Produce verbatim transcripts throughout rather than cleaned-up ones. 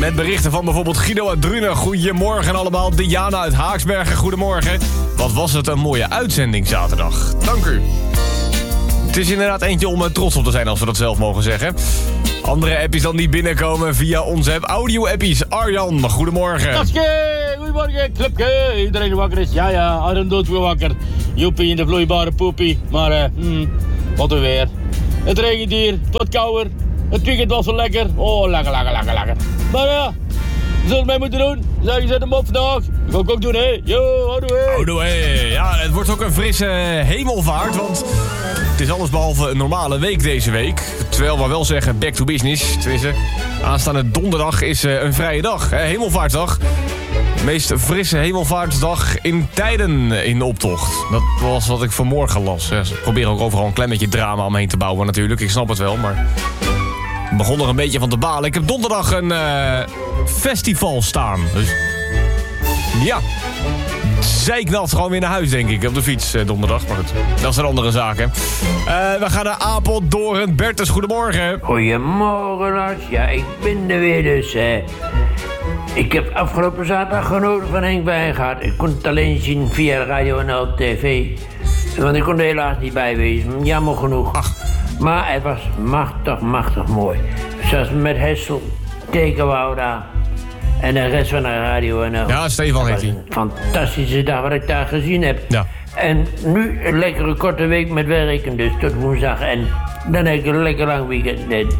Met berichten van bijvoorbeeld Guido uit Drunen. Goedemorgen allemaal. Diana uit Haaksbergen. Goedemorgen. Wat was het een mooie uitzending zaterdag. Dank u. Het is inderdaad eentje om trots op te zijn als we dat zelf mogen zeggen. Andere appies dan die binnenkomen via onze app. Audio-appies. Arjan, goedemorgen. Taske, goedemorgen, clubje. Iedereen die wakker is. Ja, ja, Arjan dood weer wakker. Joepie in de vloeibare poepie. Maar, eh, hmm, wat een weer. Het regent hier, het wordt kouder. Het weekend was wel lekker. Oh, lekker, lekker, lekker, lekker. Maar ja, we zullen het mee moeten doen. Zeg, je zet hem op vandaag. Dat ga ik ook doen, hè. Yo, houdoe, hé. Houdoe, hé. Ja, het wordt ook een frisse hemelvaart, want het is allesbehalve een normale week deze week. Terwijl we wel zeggen back to business. Tenminste, aanstaande donderdag is uh, een vrije dag, hè? Hemelvaartsdag. De meest frisse hemelvaartsdag in tijden in optocht. Dat was wat ik vanmorgen las. Ze proberen ook overal een klein beetje drama omheen te bouwen natuurlijk. Ik snap het wel, maar ik begon er een beetje van te balen. Ik heb donderdag een uh, festival staan. Dus ja, zeiknat gewoon weer naar huis, denk ik. Op de fiets uh, donderdag, maar goed. Dat is een andere zaak, hè. Uh, we gaan naar Apeldoorn. Bertus, goedemorgen. Goedemorgen, Lars. Ja, ik ben er weer dus, hè. Ik heb afgelopen zaterdag genoten van Henk Wijngaard. Ik kon het alleen zien via Radio N L T V. Want ik kon er helaas niet bij wezen. Jammer genoeg. Ach. Maar het was machtig, machtig mooi. Zoals met Hessel, Tekenwouda en de rest van de Radio N L. Ja, Stefan heet hij. Een fantastische dag wat ik daar gezien heb. Ja. En nu een lekkere korte week met werken, dus tot woensdag. En dan heb ik een lekker lang weekend.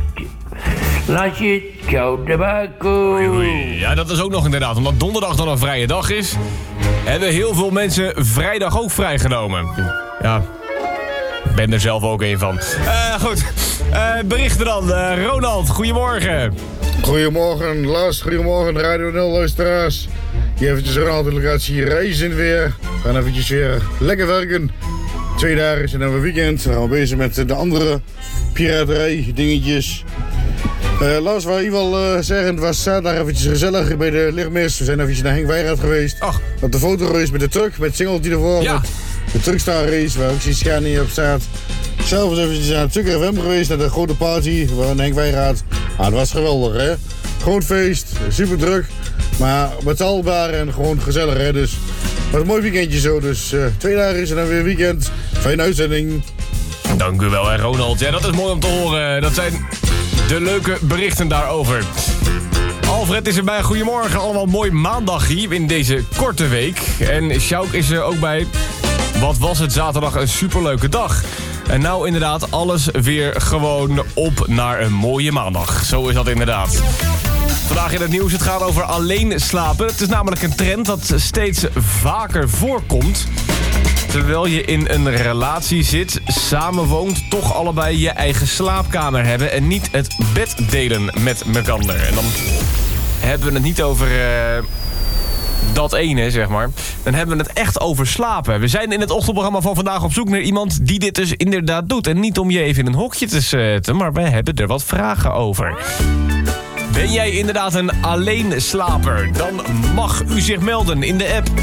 Lasje, ciao de bako. Ja, dat is ook nog inderdaad. Omdat donderdag dan een vrije dag is, hebben heel veel mensen vrijdag ook vrijgenomen. Ja, ik ben er zelf ook een van. Uh, goed, uh, berichten dan. Uh, Ronald, goedemorgen. Goedemorgen Lars, goedemorgen Radio nul luisteraars. Hier eventjes Ronald, delegatie reizen weer. We gaan eventjes weer lekker werken. Twee dagen en dan hebben we weekend. We gaan bezig met de andere piraterij dingetjes. Uh, Lars, wat ik wil uh, zeggen, het was zaterdag eventjes gezellig bij de lichtmis. We zijn eventjes naar Henk Wijngaard geweest. Ach. Op de fotorace met de truck, met Singeltje ervoor. Ja. Met de Truckstar race, waar ook zijn Scania op staat. Zelf was eventjes naar Tukker F M geweest, naar de grote party, waar Henk Wijngaard. Ah, het was geweldig, hè. Groot feest, super druk, maar betaalbaar en gewoon gezellig, hè. Dus wat een mooi weekendje zo. Dus uh, twee dagen is en dan weer weekend. Fijne uitzending. Dank u wel, hè, Ronald. Ja, dat is mooi om te horen. Dat zijn de leuke berichten daarover. Alfred is erbij. Goedemorgen. Allemaal mooi maandag hier in deze korte week. En Sjouk is er ook bij. Wat was het zaterdag een superleuke dag. En nou inderdaad alles weer gewoon op naar een mooie maandag. Zo is dat inderdaad. Vandaag in het nieuws, het gaat over alleen slapen. Het is namelijk een trend dat steeds vaker voorkomt. Terwijl je in een relatie zit, samenwoont, toch allebei je eigen slaapkamer hebben en niet het bed delen met elkaar. En dan hebben we het niet over uh, dat ene, zeg maar. Dan hebben we het echt over slapen. We zijn in het ochtendprogramma van vandaag op zoek naar iemand die dit dus inderdaad doet. En niet om je even in een hokje te zetten, maar we hebben er wat vragen over. Ben jij inderdaad een alleenslaper? Dan mag u zich melden in de app